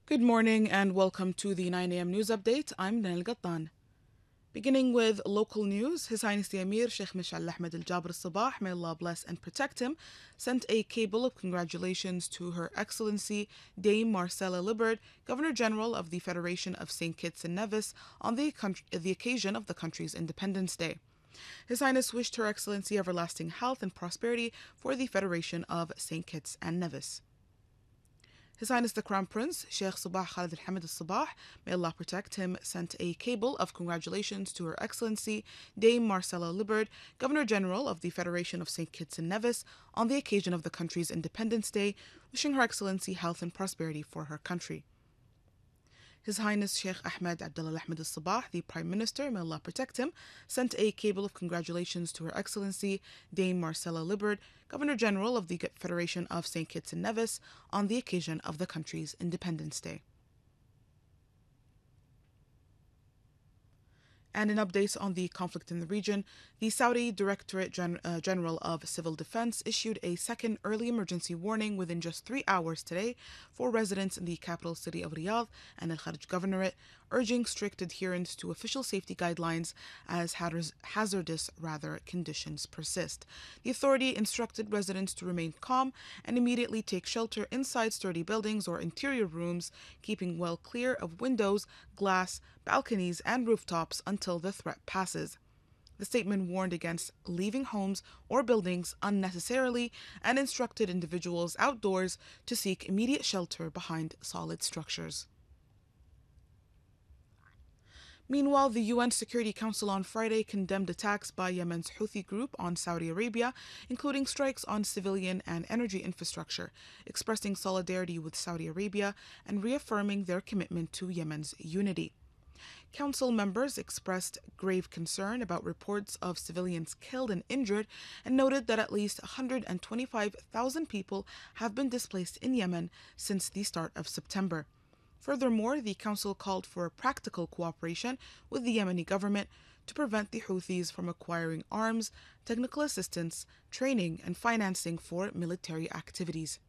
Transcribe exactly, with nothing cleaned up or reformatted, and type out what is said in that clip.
Good morning and welcome to the nine a m news update. I'm Nal Gattan. Beginning with local news, His Highness the Emir Sheikh Mishal Ahmed Al Jabr Al Sabah, may Allah bless and protect him, sent a cable of congratulations to Her Excellency Dame Marcella Libbard, Governor General of the Federation of Saint Kitts and Nevis, on the, the occasion of the country's Independence Day. His Highness wished Her Excellency everlasting health and prosperity for the Federation of Saint Kitts and Nevis. His Highness the Crown Prince, Sheikh Sabah Khalid Al Hamid Al Sabah, may Allah protect him, sent a cable of congratulations to Her Excellency Dame Marcella Libbard, Governor General of the Federation of Saint Kitts and Nevis, on the occasion of the country's Independence Day, wishing Her Excellency health and prosperity for her country. His Highness Sheikh Ahmed Abdullah Ahmed Al Sabah, the Prime Minister, may Allah protect him, sent a cable of congratulations to Her Excellency Dame Marcella Libbard, Governor General of the Federation of Saint Kitts and Nevis, on the occasion of the country's Independence Day. And in updates on the conflict in the region, the Saudi Directorate Gen- uh, General of Civil Defense issued a second early emergency warning within just three hours today for residents in the capital city of Riyadh and Al Kharj Governorate, urging strict adherence to official safety guidelines as hazardous, hazardous rather conditions persist. The authority instructed residents to remain calm and immediately take shelter inside sturdy buildings or interior rooms, keeping well clear of windows, glass, balconies, and rooftops until the threat passes. The statement warned against leaving homes or buildings unnecessarily and instructed individuals outdoors to seek immediate shelter behind solid structures. Meanwhile, the U N Security Council on Friday condemned attacks by Yemen's Houthi group on Saudi Arabia, including strikes on civilian and energy infrastructure, expressing solidarity with Saudi Arabia and reaffirming their commitment to Yemen's unity. Council members expressed grave concern about reports of civilians killed and injured and noted that at least one hundred twenty-five thousand people have been displaced in Yemen since the start of September. Furthermore, the Council called for practical cooperation with the Yemeni government to prevent the Houthis from acquiring arms, technical assistance, training, and financing for military activities.